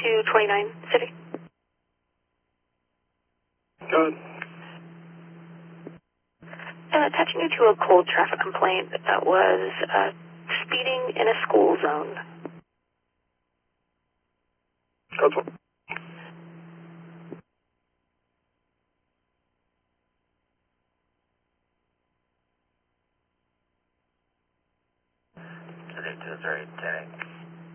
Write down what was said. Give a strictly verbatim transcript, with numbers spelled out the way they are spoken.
two twenty-nine City. Good. Uh, attaching you to a cold traffic complaint that was uh, speeding in a school zone. Good one. City two three ten.